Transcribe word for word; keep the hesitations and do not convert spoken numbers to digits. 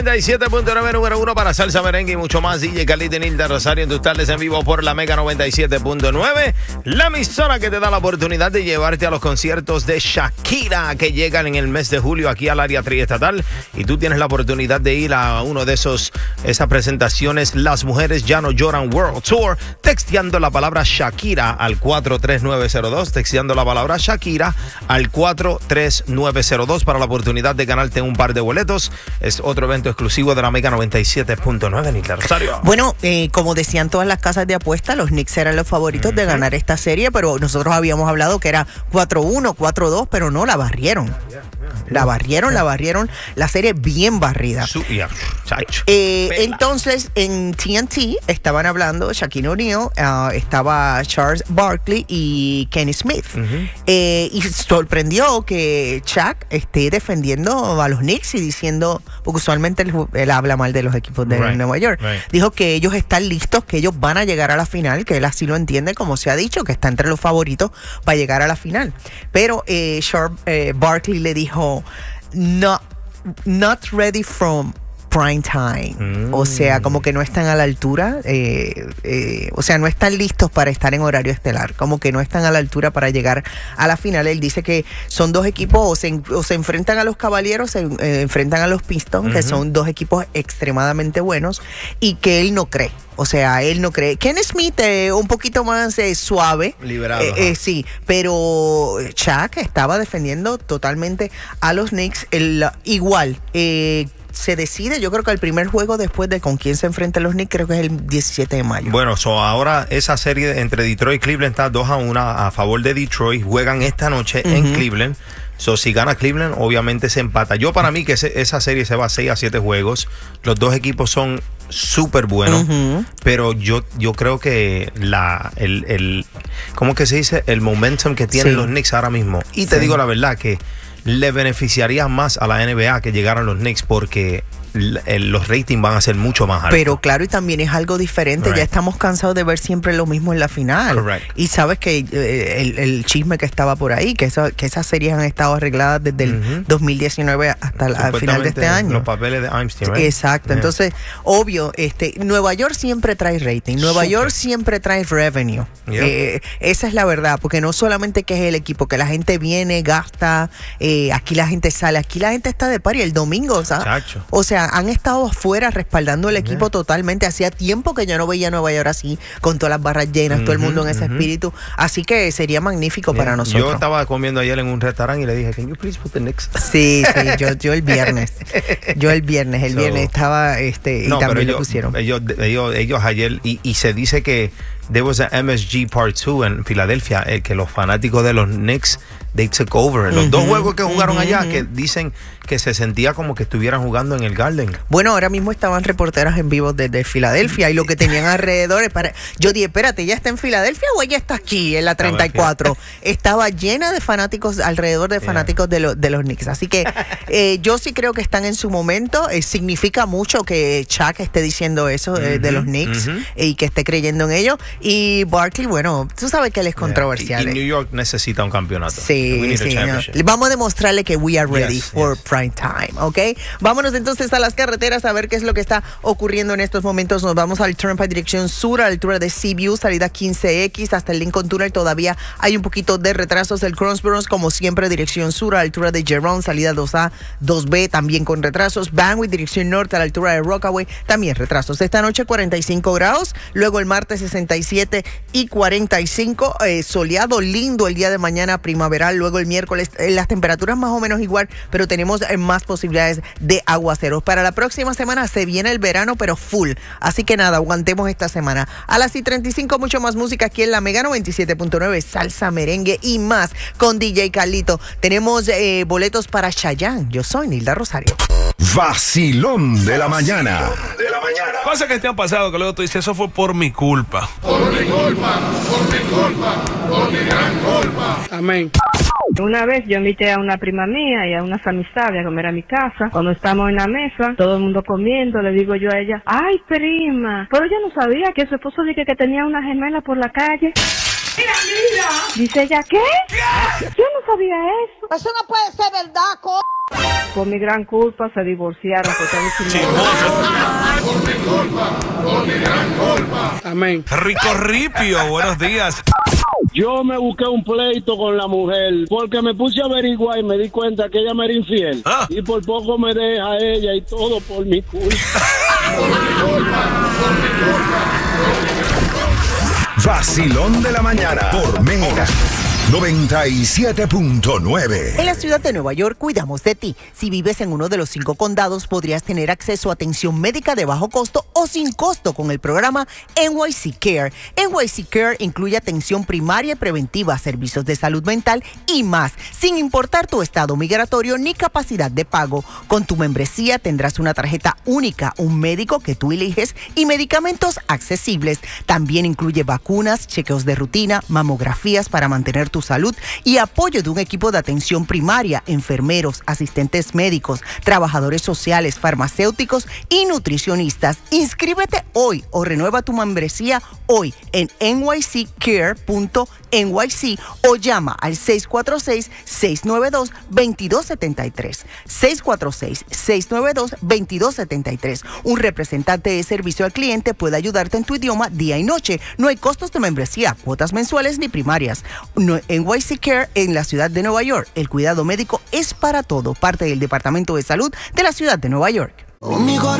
noventa y siete punto nueve, número uno para salsa, merengue y mucho más. D J Carlito y Nilda Rosario en tus tardes en vivo por la Mega noventa y siete punto nueve. La emisora que te da la oportunidad de llevarte a los conciertos de Shakira que llegan en el mes de julio aquí al área triestatal. Y tú tienes la oportunidad de ir a uno de esos esas presentaciones. Las mujeres ya no lloran World Tour. Texteando la palabra Shakira al cuatro tres nueve cero dos. Texteando la palabra Shakira al cuatro tres nueve cero dos para la oportunidad de ganarte un par de boletos. Es otro evento exclusivo de la Mega noventa y siete punto nueve, Nilda Rosario. Bueno, eh, como decían todas las casas de apuesta, los Knicks eran los favoritos uh-huh. de ganar esta serie, pero nosotros habíamos hablado que era cuatro uno, cuatro dos, pero no, la barrieron. Yeah, yeah, yeah. La barrieron, yeah. la barrieron. La serie bien barrida. Su, yeah. eh, entonces, en T N T estaban hablando Shaquille O'Neal, uh, estaba Charles Barkley y Kenny Smith. Uh-huh. eh, y sorprendió que Shaq esté defendiendo a los Knicks y diciendo, porque usualmente él, él habla mal de los equipos de right. Nueva York. Right. Dijo que ellos están listos, que ellos van a llegar a la final, que él así lo entiende, como se ha dicho, que está entre los favoritos para llegar a la final. Pero eh, Sharp, eh, Barkley le dijo, no, not ready from prime time. Mm. O sea, como que no están a la altura, eh, eh, o sea, no están listos para estar en horario estelar, como que no están a la altura para llegar a la final. Él dice que son dos equipos, o se, o se enfrentan a los Caballeros, se eh, enfrentan a los Pistons, uh-huh. que son dos equipos extremadamente buenos, y que él no cree. O sea, él no cree. Ken Smith, eh, un poquito más eh, suave. Liberado. Eh, eh, sí, pero Shaq estaba defendiendo totalmente a los Knicks. El, igual, eh, se decide, yo creo que el primer juego después de con quién se enfrentan los Knicks, creo que es el diecisiete de mayo. Bueno, so ahora esa serie entre Detroit y Cleveland está dos a uno a favor de Detroit. Juegan esta noche uh-huh. en Cleveland. So, si gana Cleveland, obviamente se empata. Yo para mí que ese, esa serie se va a seis a siete juegos. Los dos equipos son súper buenos, uh-huh. pero yo, yo creo que la el, el ¿cómo que se dice? El momentum que tienen sí. los Knicks ahora mismo. Y te sí. digo la verdad que le beneficiaría más a la N B A que llegaran los Knicks porque los ratings van a ser mucho más altos. Pero claro, y también es algo diferente. Right. Ya estamos cansados de ver siempre lo mismo en la final. Correct. Y sabes que eh, el, el chisme que estaba por ahí, que, eso, que esas series han estado arregladas desde el uh-huh. dos mil diecinueve hasta el final de este año. Los papeles de Einstein, right? Exacto. Yeah. Entonces, obvio, este, Nueva York siempre trae rating. Nueva Super. York siempre trae revenue. Yeah. Eh, esa es la verdad, porque no solamente que es el equipo, que la gente viene, gasta, eh, aquí la gente sale, aquí la gente está de party el domingo, ¿sabes? Chacho. O sea, han estado afuera respaldando el equipo yeah. totalmente. Hacía tiempo que yo no veía a Nueva York así, con todas las barras llenas, uh-huh, todo el mundo en ese uh-huh. espíritu. Así que sería magnífico yeah. para nosotros. Yo estaba comiendo ayer en un restaurante y le dije, can you please put the Knicks? Sí, sí, yo, yo el viernes. Yo el viernes, el so, viernes estaba, este, no, y también ellos, lo pusieron. Ellos, ellos, ellos ayer, y, y se dice que there was a M S G Part dos en Filadelfia, el que los fanáticos de los Knicks, they took over. Los uh-huh, dos juegos que jugaron uh-huh, allá, uh-huh. que dicen que se sentía como que estuvieran jugando en el Garden. Bueno, ahora mismo estaban reporteras en vivo desde Filadelfia y lo que tenían alrededor, para... yo dije, espérate, ¿ya está en Filadelfia o ella está aquí en la treinta y cuatro? Estaba llena de fanáticos, alrededor de fanáticos yeah. de, lo, de los Knicks. Así que eh, yo sí creo que están en su momento. Eh, significa mucho que Shaq esté diciendo eso eh, uh-huh, de los Knicks uh-huh. y que esté creyendo en ellos. Y Barkley, bueno, tú sabes que él es controversial. Yeah. Y, y New York necesita un campeonato. Sí, sí. No. Vamos a demostrarle que we are ready yes, for yes. prime time, ¿ok? Vámonos entonces a las carreteras a ver qué es lo que está ocurriendo en estos momentos. Nos vamos al Turnpike dirección sur, a la altura de Seaview, salida quince X, hasta el Lincoln Tunnel. Todavía hay un poquito de retrasos. El Crossborough, como siempre, dirección sur, a la altura de Jerome, salida dos A, dos B, también con retrasos. Banway, dirección norte, a la altura de Rockaway, también retrasos. Esta noche cuarenta y cinco grados, luego el martes sesenta y siete y cuarenta y cinco, eh, soleado, lindo el día de mañana, primaveral. Luego el miércoles eh, las temperaturas más o menos igual, pero tenemos eh, más posibilidades de aguaceros. Para la próxima semana se viene el verano, pero full. Así que nada, aguantemos esta semana. A las y treinta y cinco, mucho más música aquí en la Mega noventa y siete punto nueve, salsa, merengue y más con D J Carlito. Tenemos eh, boletos para Chayanne. Yo soy Nilda Rosario. Vacilón de la mañana. De la mañana. Cosas que te han pasado que luego tú dices, eso fue por mi culpa. Por mi culpa, por mi culpa, por mi gran culpa. Amén. Una vez yo invité a una prima mía y a unas amistades a comer a mi casa. Cuando estamos en la mesa, todo el mundo comiendo, le digo yo a ella, ay prima, pero ella no sabía que su esposo dije que tenía una gemela por la calle. Dice ella, ¿qué? Yo no sabía eso. Eso no puede ser verdad, co... Por mi gran culpa se divorciaron. Por mi culpa, por mi gran culpa. Amén. Rico Ripio, buenos días. Yo me busqué un pleito con la mujer porque me puse a averiguar y me di cuenta que ella me era infiel. Ah. Y por poco me deja ella y todo por mi culpa. Por mi culpa, por mi culpa, por mi gran culpa. Vacilón de la mañana por Mega noventa y siete punto nueve. En la ciudad de Nueva York cuidamos de ti. Si vives en uno de los cinco condados, podrías tener acceso a atención médica de bajo costo o sin costo con el programa N Y C Care. N Y C Care incluye atención primaria y preventiva, servicios de salud mental y más, sin importar tu estado migratorio ni capacidad de pago. Con tu membresía tendrás una tarjeta única, un médico que tú eliges y medicamentos accesibles. También incluye vacunas, chequeos de rutina, mamografías para mantener tu salud y apoyo de un equipo de atención primaria, enfermeros, asistentes médicos, trabajadores sociales, farmacéuticos y nutricionistas. Inscríbete hoy o renueva tu membresía hoy en N Y C care punto N Y C o llama al seis cuatro seis, seis nueve dos, dos dos siete tres. seis cuatro seis, seis nueve dos, dos dos siete tres. Un representante de servicio al cliente puede ayudarte en tu idioma día y noche. No hay costos de membresía, cuotas mensuales ni primarias. No, N Y C Care en la ciudad de Nueva York. El cuidado médico es para todo. Parte del Departamento de Salud de la ciudad de Nueva York. Conmigo